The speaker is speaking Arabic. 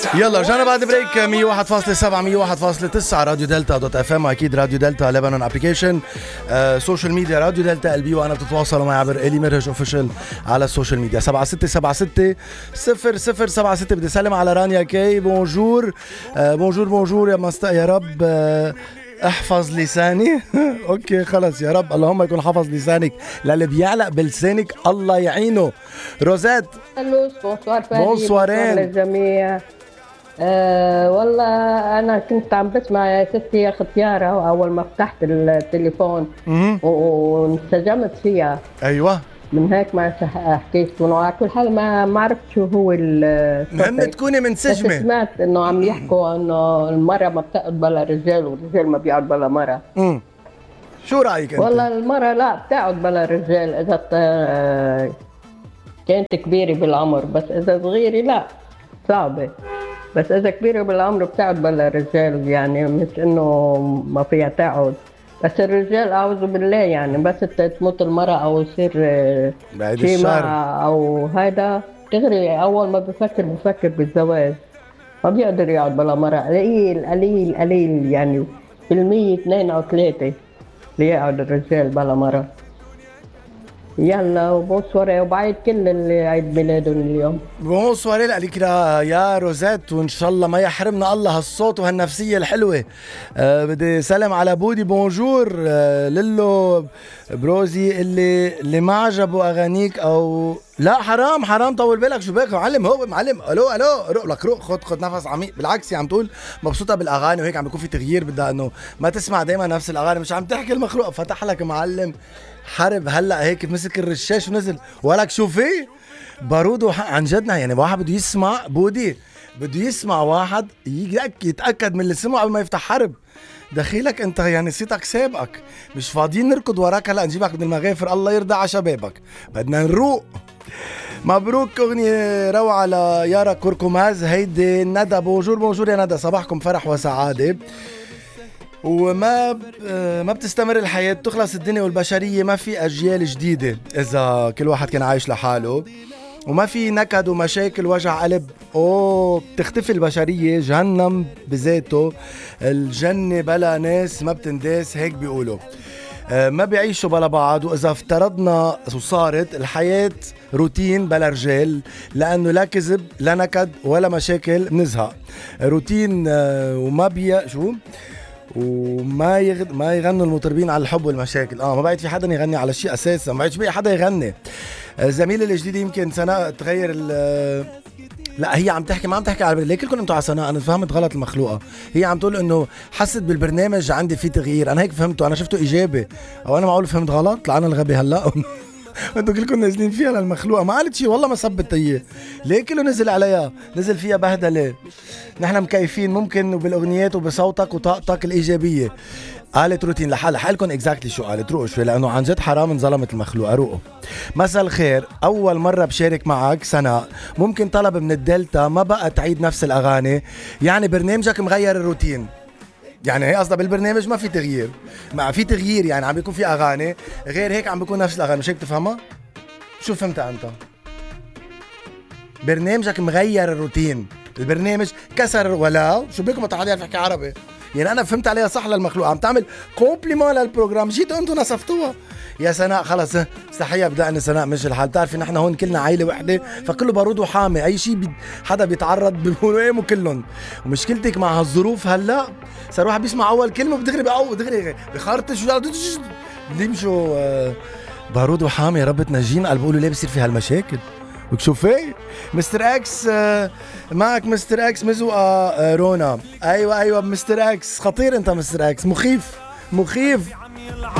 يلا رجعنا بعد بريك. 101.7 101.9 راديو دلتا دوت اف ام، اكيد راديو دلتا لبنان ابلكيشن، سوشيال ميديا راديو دلتا البي، وانا بتتواصلوا معي عبر الي مرهج اوفيشال على السوشيال ميديا. 7676 0076. بدي اسلم على رانيا كي. بونجور بونجور يا يا رب احفظ لساني. اوكي خلص يا رب، اللهم يكون حفظ لسانك، للي بيعلق بلسانك الله يعينه. روزات بونسوار للجميع. والله أنا كنت عم بسمع يا ستي يا ختيارة، وأول ما فتحت التليفون وانسجمت فيها. أيوة، من هيك ما حكيت، وعلى كل حال ما عرفت شو هو مهم تكوني منسجمة. سمعت إنه عم يحكوا إنه المرأة ما بتقعد بلا رجال والرجال ما بيقعد بلا مرأة. شو رأيك أنت؟ والله المرأة لا بتقعد بلا رجال إذا كانت كبيرة بالعمر، بس إذا صغيرة لا صعبة. بس إذا كبيرة بالعمر بتقعد بلا رجال، يعني مش إنه ما فيها تقعد. بس الرجال أعوذ بالله، يعني بس تموت المرأة أو يصير شيء معها أو هيدا تغري، أول ما بفكر بالزواج ما بيقدر يقعد بلا مرأة. قليل يعني بالمية 2 أو 3 ليقعد الرجال بلا مرأة. يلا وبونسوار، وبعيد كل اللي عيد ميلادهم اليوم. بونسوار لك يا روزات، وان شاء الله ما يحرمنا الله هالصوت وهالنفسيه الحلوه. بدي سلم على بودي. بونجور للو بروزي اللي ما عجبوا اغانيك او لا. حرام طول بالك، شو بك معلم؟ هو معلم الو روق لك، روق خد نفس عميق. بالعكس عم تقول مبسوطه بالاغاني وهيك عم بيكون في تغيير، بدها انه ما تسمع دايما نفس الاغاني، مش عم تحكي المخلوق. فتح لك معلم حرب هلا هيك، مسك الرشاش ونزل ولك شو في بارود عن جدنا. يعني واحد بده يسمع بودي، بده يسمع واحد يتاكد من اللي سمعه قبل ما يفتح حرب. دخيلك انت يعني صيتك سابقك، مش فاضيين نركض وراك هلا نجيبك من المغافر. الله يرضى على شبابك، بدنا نروق. مبروك اغنية روعة ليارا كركماز. هيدي ندى. بونجور يا ندى، صباحكم فرح وسعادة. وما ما بتستمر الحياة، بتخلص الدنيا والبشرية، ما في أجيال جديدة إذا كل واحد كان عايش لحاله، وما في نكد ومشاكل وجع قلب. بتختفي البشرية، جهنم بذاته، الجنة بلا ناس ما بتنداس، هيك بيقولوا. ما بيعيشوا بلا بعض. وإذا افترضنا وصارت الحياة روتين بلا رجال، لأنه لا كذب لا نكد ولا مشاكل، بنزهق روتين. وما شو وما ما يغنوا المطربين على الحب والمشاكل. ما بعد في حدا يغني على شيء اساسا، ما بعدش بقى حدا يغني. زميلي الجديد يمكن سناء تغير لا هي عم تحكي، ما عم تحكي على ليه كلكم انتوا على سناء. انا فهمت غلط المخلوقه. هي عم تقول انه حست بالبرنامج عندي في تغيير، انا هيك فهمته، انا شفته ايجابي. او انا معقول فهمت غلط؟ لعنا الغبي هلا. انتوا كلكم نازلين فيها للمخلوقه، ما قالت شيء والله، ما سبت هي ليه كله نزل عليها، نزل فيها بهدله. نحن مكيفين ممكن وبالاغنيات وبصوتك وطاقتك الايجابيه. قالت روتين لحالكم اكزاكتلي شو قالت. روقوا شوي لانه عن جد حرام انظلمت المخلوقه. روقوا. مساء الخير، اول مره بشارك معك سناء، ممكن طلب من الدلتا ما بقى تعيد نفس الاغاني، يعني برنامجك مغير الروتين. يعني هي قصدها بالبرنامج ما في تغيير، ما في تغيير يعني عم بيكون في اغاني غير هيك عم بيكون نفس الاغاني، مش هيك تفهمها؟ شو فهمتها انت؟ برنامجك مغير الروتين، البرنامج كسر ولا شو بكم ما يعرف يحكي عربي. يعني انا فهمت عليها صح للمخلوق، عم تعمل كومبليمون للبروجرام، جيتوا انتم نصفتوها. يا سناء خلص استحيا بدأنا سناء، مش الحال. بتعرفي نحن هون كلنا عائله وحده، فكله بارود وحامي، اي شيء حدا بيتعرض بيقولوا ايه كلهم. ومشكلتك مع هالظروف هلا صار واحد بيسمع اول كلمه بدغري دغري بخرطش بيمشوا بارود وحامي. يا رب تنجينا. قال بيقولوا ليه بصير في هالمشاكل. وشوفي مستر اكس معك. مستر اكس مزوقه رونا. ايوه مستر اكس خطير انت. مستر اكس مخيف